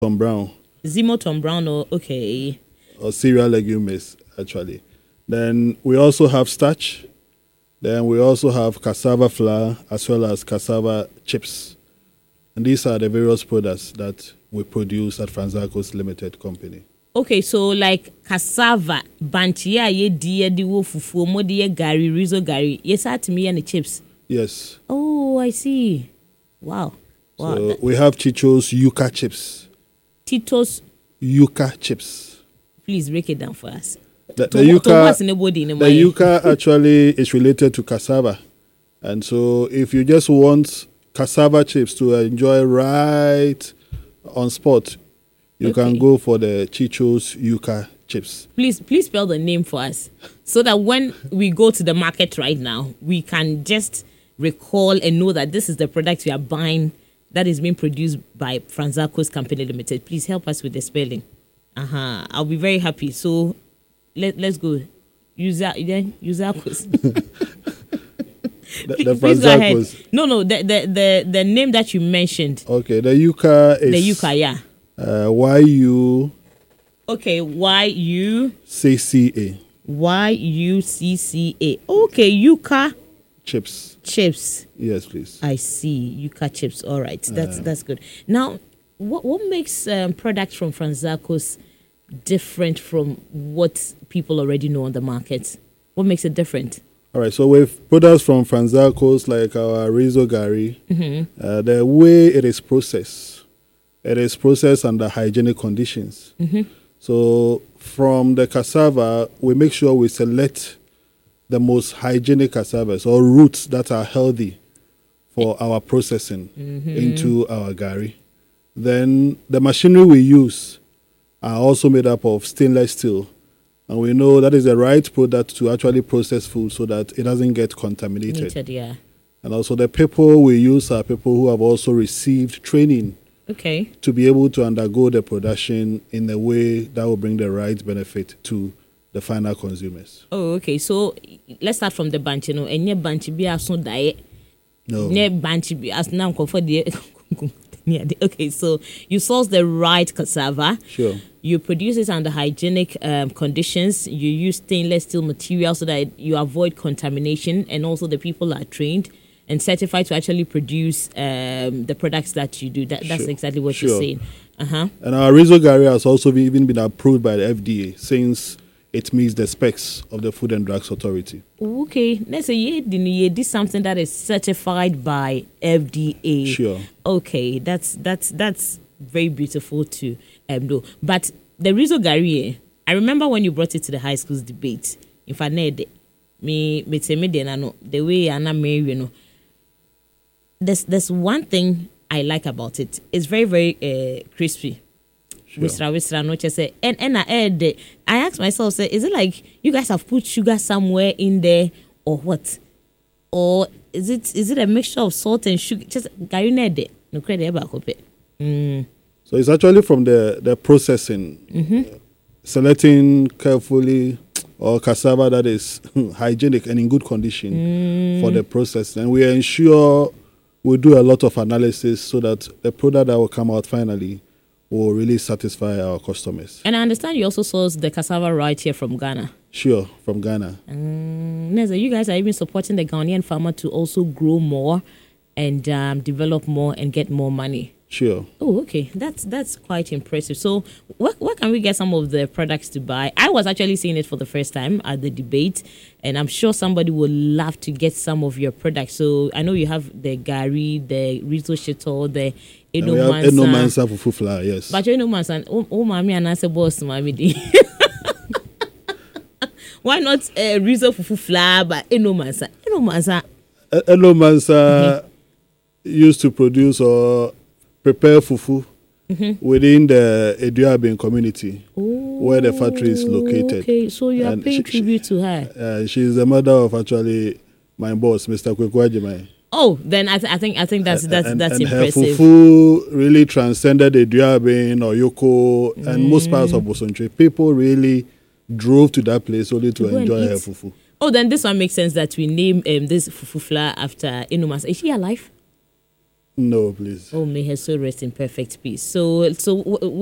Tom Brown. Zimo Tom Brown, okay. Or cereal legumes, actually. Then we also have starch. Then we also have cassava flour as well as cassava chips. And these are the various products that we produce at Franzacos Limited Company. Okay, so like cassava, banchia, ye dear, the wolf, modia, gari, rizo, gari. Yes, at me and the chips. Yes. Oh, I see. Wow. So we have Chicho's Yuca chips. Tito's Yuca chips. Please break it down for us. The yuca actually is related to cassava. And so if you just want cassava chips to enjoy right on spot, you can go for the Chicho's Yuca chips. Please spell the name for us so that when we go to the market right now, we can just recall and know that this is the product we are buying that is being produced by Franzacos Company Limited. Please help us with the spelling. I'll be very happy. So let's go. Franzacos. The Franzacos. No, the name that you mentioned. Okay, the yuca is the yuca, yeah. YU. Okay, CCA. YUCCA. Okay, yuca. Chips. Yes, please. I see. Yuca chips. All right. That's good. Now, what makes products from Franzacos different from what people already know on the market? What makes it different? All right. So with products from Franzacos like our Rizo Gari, the way it is processed under hygienic conditions. So from the cassava, we make sure we select the most hygienic cassavas or roots that are healthy for our processing into our gari. Then the machinery we use are also made up of stainless steel. And we know that is the right product to actually process food so that it doesn't get contaminated. Yeah. And also the people we use are people who have also received training to be able to undergo the production in a way that will bring the right benefit to the final consumers. Oh, okay. So let's start from the bunch. And your bunch be as no diet. No. Bunch be as now comfort the. Okay, so you source the right cassava. Sure. You produce it under hygienic conditions. You use stainless steel material so that you avoid contamination, and also the people are trained and certified to actually produce the products that you do. That's exactly what you're saying. And our Rizo Gari has also even been approved by the FDA since it meets the specs of the Food and Drugs Authority. Okay, let's say you did something that is certified by FDA. Sure. Okay, that's very beautiful to do. But the Rizo Gari, I remember when you brought it to the high school's debate. If I need me the way Anna Mary, there's one thing I like about it. It's very, very crispy. Sure. And I asked myself, is it like you guys have put sugar somewhere in there or what? Or is it a mixture of salt and sugar? Just no credit about it. So it's actually from the processing, selecting carefully or cassava that is hygienic and in good condition for the process. And we ensure we do a lot of analysis so that the product that will come out finally will really satisfy our customers. And I understand you also source the cassava right here from Ghana. Sure, from Ghana. Neza, you guys are even supporting the Ghanaian farmer to also grow more and develop more and get more money. Sure. Oh, okay. That's quite impressive. So where can we get some of the products to buy? I was actually seeing it for the first time at the debate, and I'm sure somebody would love to get some of your products. So I know you have the Gari, the Rizo Shito, the Eno Mansa fufu flour, yes. But Eno Mansa, mami anase boss mami di. Why not Rizo fufu flour, but Eno Mansa? Eno Mansa used to produce or prepare fufu within the Eduabin community where the factory is located. Okay, so you are paying tribute to her. She is the mother of actually my boss, Mr. Kwekwaji. Oh, then I think that's and impressive. Her fufu really transcended Eduabin or Yoko and most parts of Bosontre. People really drove to that place only to enjoy her fufu. Oh, then this one makes sense that we name this fufu flour after Eno Mansa. Is she alive? No, please. Oh, may her soul rest in perfect peace. So